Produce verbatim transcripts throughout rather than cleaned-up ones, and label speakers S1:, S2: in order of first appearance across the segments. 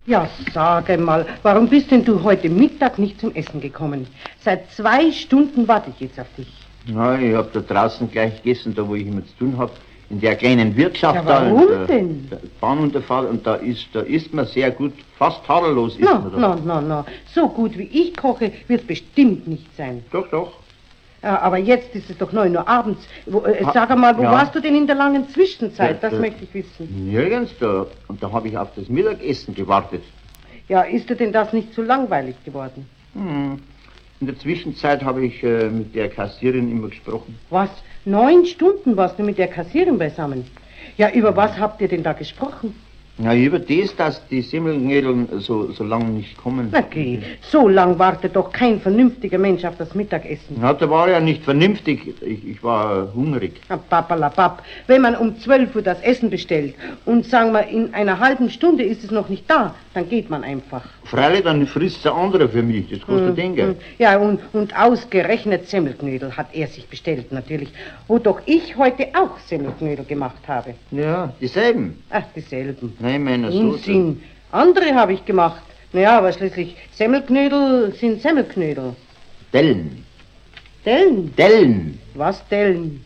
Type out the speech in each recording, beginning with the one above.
S1: Ja, sage mal, warum bist denn du heute Mittag nicht zum Essen gekommen? Seit zwei Stunden warte ich jetzt auf dich.
S2: Na, ich hab da draußen gleich gegessen, da wo ich immer zu tun hab, in der kleinen Wirtschaft
S1: ja, warum
S2: da.
S1: Der, denn?
S2: Der Bahnunterfahrt, und da ist, da isst man sehr gut, fast tadellos isst
S1: no,
S2: man da.
S1: No, no, no, so gut wie ich koche, wird bestimmt nicht sein.
S2: Doch, doch.
S1: Ja, aber jetzt ist es doch neun Uhr abends. Wo, äh, sag einmal, wo
S2: ja.
S1: warst du denn in der langen Zwischenzeit?
S2: Ja,
S1: das
S2: äh,
S1: möchte ich wissen.
S2: Nirgends da. Und da habe ich auf das Mittagessen gewartet.
S1: Ja, ist dir denn das nicht zu langweilig geworden?
S2: Hm. In der Zwischenzeit habe ich äh, mit der Kassierin immer gesprochen.
S1: Was? Neun Stunden warst du mit der Kassierin beisammen? Ja, über was habt ihr denn da gesprochen?
S2: Ja, über das, dass die Semmelknödeln so, so lange nicht kommen.
S1: Na geh, so lang wartet doch kein vernünftiger Mensch auf das Mittagessen.
S2: Ja, da war ja nicht vernünftig. Ich, ich war hungrig.
S1: Ja, papalapap. Wenn man um zwölf Uhr das Essen bestellt und sagen wir, in einer halben Stunde ist es noch nicht da, dann geht man einfach.
S2: Freilich, dann frisst der andere für mich. Das kannst du
S1: hm,
S2: denken.
S1: Hm. Ja, und, und ausgerechnet Semmelknödel hat er sich bestellt, natürlich. Wo doch ich heute auch Semmelknödel gemacht habe.
S2: Ja, dieselben.
S1: Ach, dieselben.
S2: Nein, meiner
S1: Unsinn. Andere habe ich gemacht. Naja, aber schließlich Semmelknödel sind Semmelknödel.
S2: Dellen.
S1: Dellen?
S2: Dellen.
S1: Was Dellen?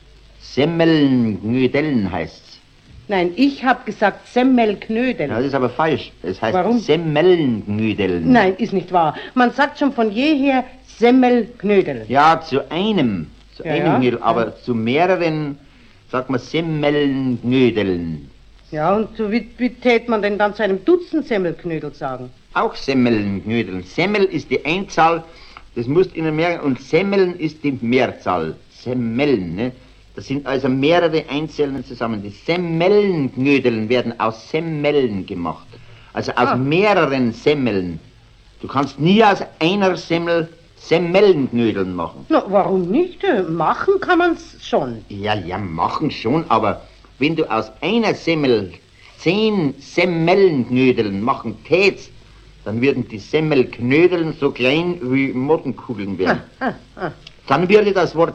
S2: Semmelknödeln heißt's.
S1: Nein, ich habe gesagt Semmelknödel.
S2: Ja, das ist aber falsch. Es heißt
S1: Warum?
S2: Semmelknödeln.
S1: Nein, ist nicht wahr. Man sagt schon von jeher Semmelknödel.
S2: Ja, zu einem. Zu
S1: Ja,
S2: einem
S1: ja,
S2: Knödel, aber
S1: ja.
S2: zu mehreren sagt man Semmelknödeln.
S1: Ja, und so wie, wie tät man denn dann zu einem Dutzend Semmelknödel sagen?
S2: Auch Semmelknödeln. Semmel ist die Einzahl, das musst Ihnen merken, und Semmeln ist die Mehrzahl. Semmeln, ne? Das sind also mehrere Einzelne zusammen. Die Semmelnknödeln werden aus Semmeln gemacht. Also aus
S1: Ah.
S2: mehreren Semmeln. Du kannst nie aus einer Semmel Semmelnknödeln machen.
S1: Na, warum nicht? Äh, Machen kann man's schon.
S2: Ja, ja, machen schon, aber wenn du aus einer Semmel zehn Semmelnknödeln machen tätst, dann würden die Semmelknödeln so klein wie Mottenkugeln werden.
S1: Ah, ah, ah.
S2: Dann würde das Wort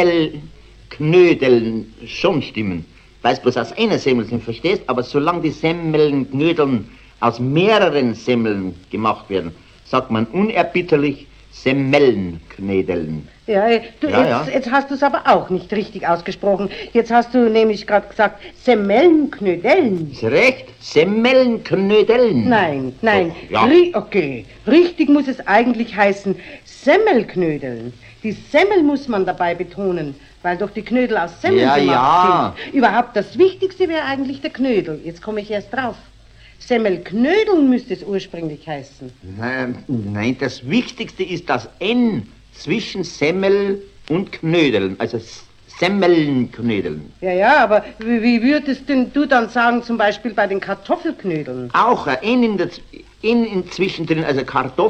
S2: Semmelknödeln schon stimmen, weil es bloß aus einer Semmel sind, verstehst? Aber solange die Semmelknödeln aus mehreren Semmeln gemacht werden, sagt man unerbitterlich Semmelnknödeln.
S1: Ja, äh, du,
S2: Ja,
S1: jetzt,
S2: ja.
S1: jetzt hast du es aber auch nicht richtig ausgesprochen. Jetzt hast du nämlich gerade gesagt Semmelnknödeln.
S2: Ist recht? Semmelnknödeln.
S1: Nein, nein.
S2: Doch, ja.
S1: Ri- okay, richtig muss es eigentlich heißen Semmelknödeln. Die Semmel muss man dabei betonen, weil doch die Knödel aus Semmeln
S2: Ja,
S1: gemacht
S2: ja.
S1: sind. Überhaupt das Wichtigste wäre eigentlich der Knödel. Jetzt komme ich erst drauf. Semmelknödeln müsste es ursprünglich heißen.
S2: Nein, nein, das Wichtigste ist das N zwischen Semmel und Knödeln, also S- Semmelnknödeln.
S1: Ja, ja, aber wie, wie würdest denn du dann sagen, zum Beispiel bei den Kartoffelknödeln?
S2: Auch ein N in der Z- N inzwischen drin, also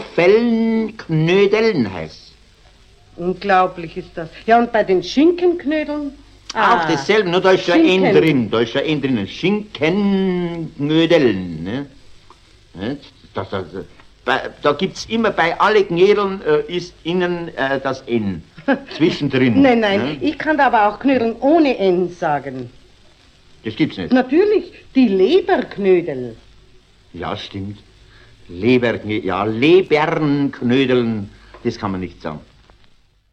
S2: Kartoffelnknödeln heißt.
S1: Unglaublich ist das. Ja, und bei den Schinkenknödeln?
S2: Auch dasselbe, nur da ist schon ein N
S1: Schinken.
S2: drin, da ist schon ein N drin. Schinkenknödeln, ne? Ne? Das, das, das, bei, da gibt's immer bei allen Knödeln äh, ist innen äh, das N zwischendrin.
S1: Nein, nein,
S2: Ne?
S1: ich kann da aber auch Knödeln ohne N sagen.
S2: Das gibt's nicht.
S1: Natürlich, die Leberknödel.
S2: Ja, stimmt. Leber, ja, Lebernknödeln, das kann man nicht sagen.